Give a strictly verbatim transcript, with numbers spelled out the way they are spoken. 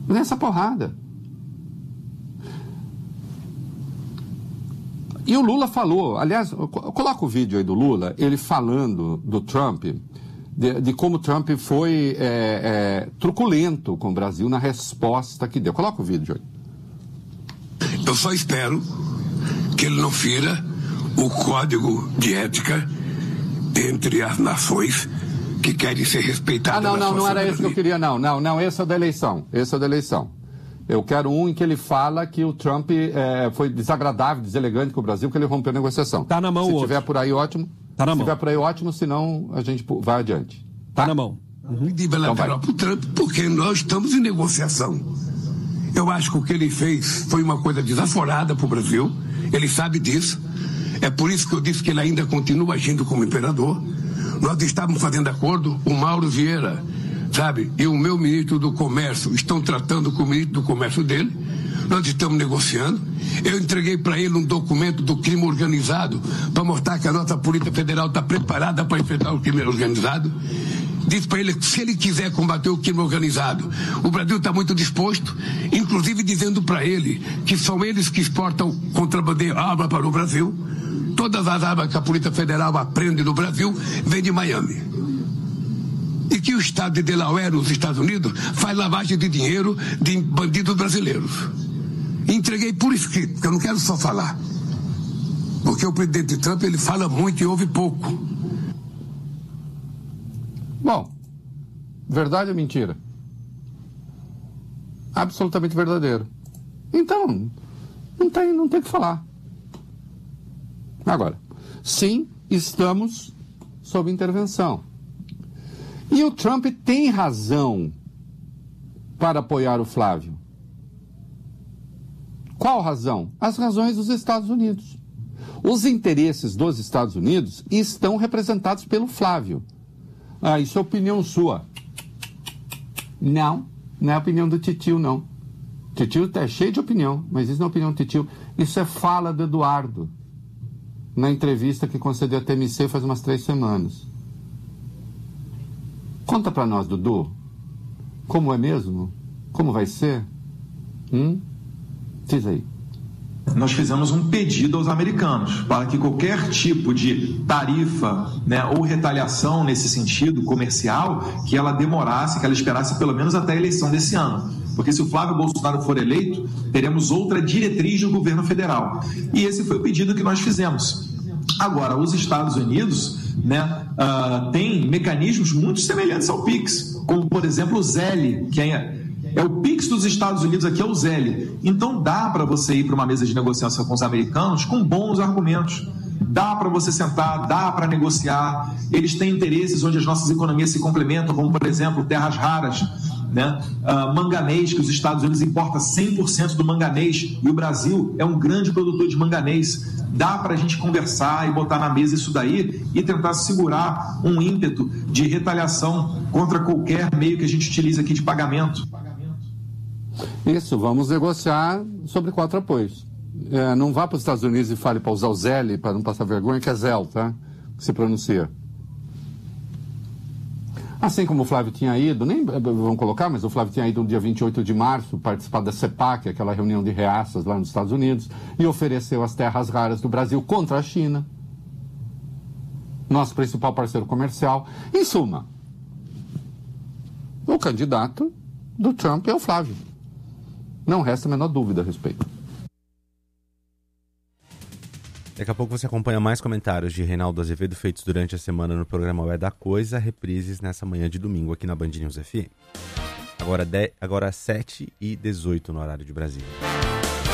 Nessa porrada. E o Lula falou, aliás, coloca o vídeo aí do Lula, ele falando do Trump, de, de como o Trump foi é, é, truculento com o Brasil na resposta que deu. Coloca o vídeo aí. Eu só espero que ele não fira o código de ética entre as nações que querem ser respeitadas. Ah, não, não, não era esse que eu queria, não. Não, não, esse é o da eleição. Esse é o da eleição. Eu quero um em que ele fala que o Trump é, foi desagradável, deselegante com o Brasil, que ele rompeu a negociação. Tá na mão. Se o tiver outro. por aí, ótimo. Tá na Se mão. tiver por aí, ótimo, senão a gente vai adiante. Tá, tá na mão. Uhum. De bilateral para o Trump, porque nós estamos em negociação. Eu acho que o que ele fez foi uma coisa desaforada para o Brasil. Ele sabe disso. É por isso que eu disse que ele ainda continua agindo como imperador. Nós estávamos fazendo acordo, o Mauro Vieira, sabe, e o meu ministro do Comércio estão tratando com o ministro do Comércio dele. Nós estamos negociando. Eu entreguei para ele um documento do crime organizado para mostrar que a nossa Polícia Federal está preparada para enfrentar o crime organizado. Disse para ele que se ele quiser combater o crime organizado, o Brasil está muito disposto, inclusive dizendo para ele que são eles que exportam contrabandeiro arma para o Brasil. Todas as armas que a Polícia Federal aprende no Brasil vêm de Miami. E que o estado de Delaware, nos Estados Unidos, faz lavagem de dinheiro de bandidos brasileiros. Entreguei por escrito, porque eu não quero só falar. Porque o presidente Trump, ele fala muito e ouve pouco. Bom, verdade ou mentira? Absolutamente verdadeiro. Então, não tem, não tem o que falar. Agora, sim, estamos sob intervenção. E o Trump tem razão para apoiar o Flávio. Qual razão? As razões dos Estados Unidos. Os interesses dos Estados Unidos estão representados pelo Flávio. Ah, isso é opinião sua. Não, não é a opinião do titio, não. Titio é cheio de opinião, mas isso não é a opinião do titio. Isso é fala do Eduardo, na entrevista que concedeu a T M C faz umas três semanas. Conta pra nós, Dudu. Como é mesmo? Como vai ser? Hum? Diz aí. Nós fizemos um pedido aos americanos para que qualquer tipo de tarifa, né, ou retaliação nesse sentido comercial, que ela demorasse, que ela esperasse pelo menos até a eleição desse ano. Porque se o Flávio Bolsonaro for eleito, teremos outra diretriz do governo federal. E esse foi o pedido que nós fizemos. Agora, os Estados Unidos, né, uh, têm mecanismos muito semelhantes ao PIX, como, por exemplo, o ZELE, que é... É o PIX dos Estados Unidos, aqui é o ZELE. Então dá para você ir para uma mesa de negociação com os americanos com bons argumentos. Dá para você sentar, dá para negociar. Eles têm interesses onde as nossas economias se complementam, como, por exemplo, terras raras, né? uh, manganês, que os Estados Unidos importam cem por cento do manganês e o Brasil é um grande produtor de manganês. Dá para a gente conversar e botar na mesa isso daí e tentar segurar um ímpeto de retaliação contra qualquer meio que a gente utiliza aqui de pagamento. Isso, vamos negociar sobre quatro apoios. É, não vá para os Estados Unidos e fale para usar o ZELE, para não passar vergonha, que é ZEL, tá? Que se pronuncia. Assim como o Flávio tinha ido, nem vamos colocar, mas o Flávio tinha ido no dia vinte e oito de março participar da CEPAC, aquela reunião de reaças lá nos Estados Unidos, e ofereceu as terras raras do Brasil contra a China, nosso principal parceiro comercial. Em suma, o candidato do Trump é o Flávio. Não resta a menor dúvida a respeito. Daqui a pouco você acompanha mais comentários de Reinaldo Azevedo feitos durante a semana no programa Ué da Coisa, reprises nessa manhã de domingo aqui na Band News F M. Agora, dez, agora sete e dezoito no horário de Brasília.